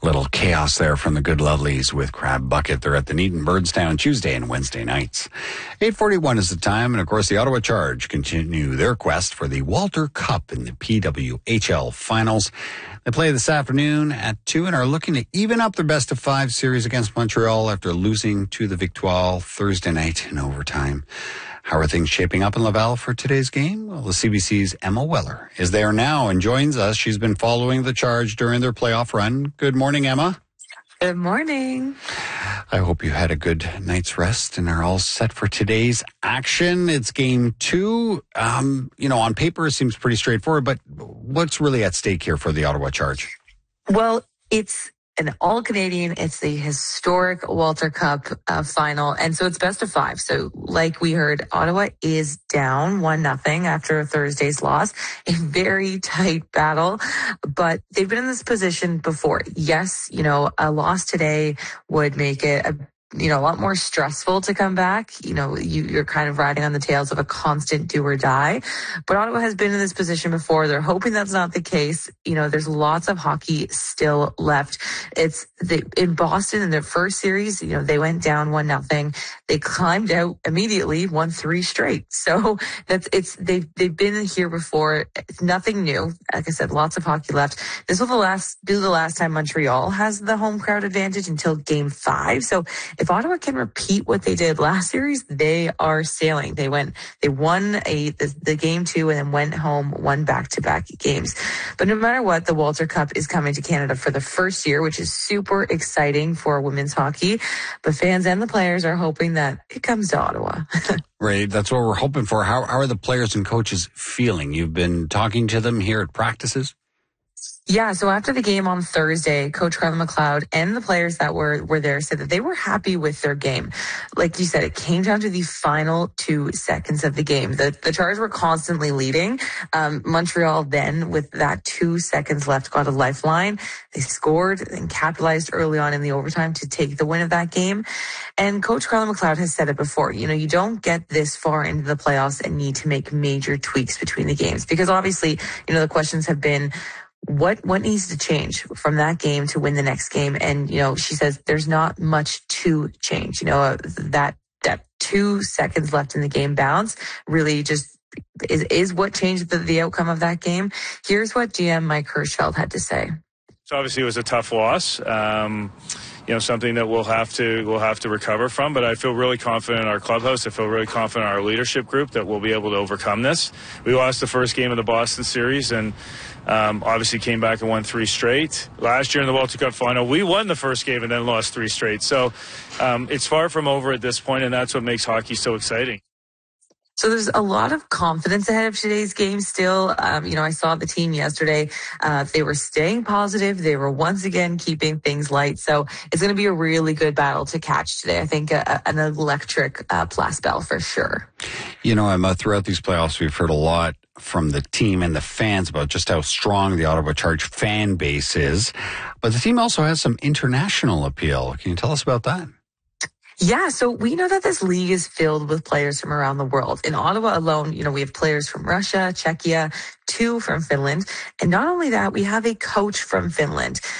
Little chaos there from the Good Lovelies with Crab Bucket. They're at the Neaton Birdstown Tuesday and Wednesday nights. 8:41 is the time, and of course the Ottawa Charge continue their quest for the Walter Cup in the PWHL Finals. They play this afternoon at 2 and are looking to even up their best-of-5 series against Montreal after losing to the Victoire Thursday night in overtime. How are things shaping up in Laval for today's game? Well, the CBC's Emma Weller is there now and joins us. She's been following the Charge during their playoff run. Good morning, Emma. Good morning. I hope you had a good night's rest and are all set for today's action. It's game 2. On paper, it seems pretty straightforward, but what's really at stake here for the Ottawa Charge? Well, it's an all-Canadian. It's the historic Walter Cup final. And so it's best of 5. So like we heard, Ottawa is down 1-0 after Thursday's loss. A very tight battle, but they've been in this position before. Yes, a loss today would make it a lot more stressful to come back. You're kind of riding on the tails of a constant do or die. But Ottawa has been in this position before. They're hoping that's not the case. There's lots of hockey still left. In Boston in their first series, they went down 1-0. They climbed out immediately, won 3 straight. So they've been here before. It's nothing new. Like I said, lots of hockey left. This will be the last time Montreal has the home crowd advantage until game 5. So if Ottawa can repeat what they did last series, they are sailing. They won the game 2 and then went home, won back-to-back games. But no matter what, the Walter Cup is coming to Canada for the first year, which is super exciting for women's hockey. But fans and the players are hoping that it comes to Ottawa. Right, that's what we're hoping for. How are the players and coaches feeling? You've been talking to them here at practices? Yeah, so after the game on Thursday, Coach Carla McLeod and the players that were there said that they were happy with their game. Like you said, it came down to the final 2 seconds of the game. The Charge were constantly leading. Montreal then, with that 2 seconds left, got a lifeline. They scored and capitalized early on in the overtime to take the win of that game. And Coach Carla McLeod has said it before, you don't get this far into the playoffs and need to make major tweaks between the games. Because obviously, the questions have been, what needs to change from that game to win the next game? And, she says there's not much to change. That 2 seconds left in the game bounce really just is what changed the outcome of that game. Here's what GM Mike Hirschfeld had to say. So obviously it was a tough loss. Something that we'll have to recover from. But I feel really confident in our clubhouse. I feel really confident in our leadership group that we'll be able to overcome this. We lost the first game of the Boston series and obviously came back and won 3 straight. Last year in the Walter Cup final, we won the first game and then lost 3 straight. So it's far from over at this point, and that's what makes hockey so exciting. So there's a lot of confidence ahead of today's game still. I saw the team yesterday. They were staying positive. They were once again keeping things light. So it's going to be a really good battle to catch today. I think an electric Place Bell for sure. Emma, throughout these playoffs, we've heard a lot from the team and the fans about just how strong the Ottawa Charge fan base is. But the team also has some international appeal. Can you tell us about that? Yeah, so we know that this league is filled with players from around the world. In Ottawa alone, we have players from Russia, Czechia, 2 from Finland. And not only that, we have a coach from Finland.